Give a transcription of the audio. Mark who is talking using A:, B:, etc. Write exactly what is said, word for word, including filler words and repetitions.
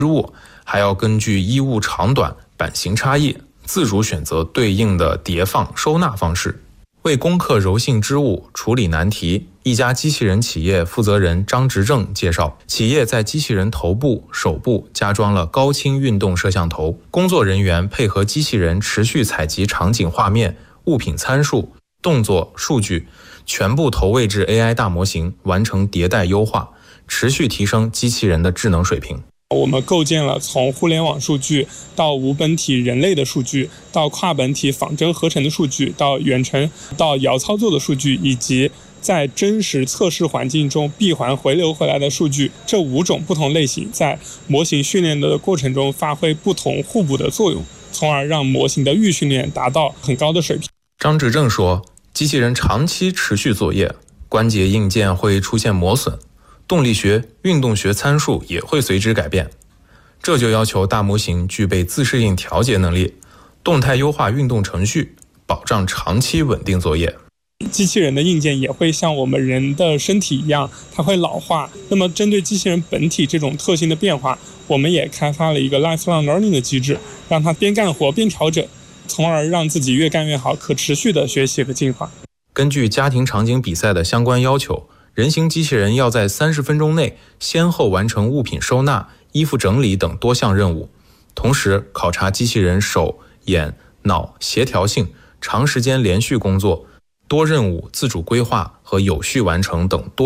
A: 物，还要根据衣物长短、版型差异，自主选择对应的叠放、收纳方式。为攻克柔性织物、处理难题，一家机器人企业负责人张执正介绍，企业在机器人头部、手部加装了高清运动摄像头，工作人员配合机器人持续采集场景画面、物品参数、动作数据，全部投喂至 A I 大模型，完成迭代优化，持续提升机器人的智能水平。
B: 我们构建了从互联网数据到无本体人类的数据，到跨本体仿真合成的数据，到远程到遥操作的数据，以及在真实测试环境中闭环回流回来的数据，这五种不同类型在模型训练的过程中发挥不同互补的作用，从而让模型的预训练达到很高的水平。
A: 张执正说，机器人长期持续作业，关节硬件会出现磨损，动力学、运动学参数也会随之改变，这就要求大模型具备自适应调节能力，动态优化运动程序，保障长期稳定作业。
B: 机器人的硬件也会像我们人的身体一样，它会老化。那么针对机器人本体这种特性的变化，我们也开发了一个 lifelong learning 的机制，让它边干活边调整，从而让自己越干越好，可持续的学习和进化。
A: 根据家庭场景比赛的相关要求，人形机器人要在三十分钟内先后完成物品收纳、衣服整理等多项任务，同时考察机器人手、眼、脑协调性、长时间连续工作、多任务自主规划和有序完成等多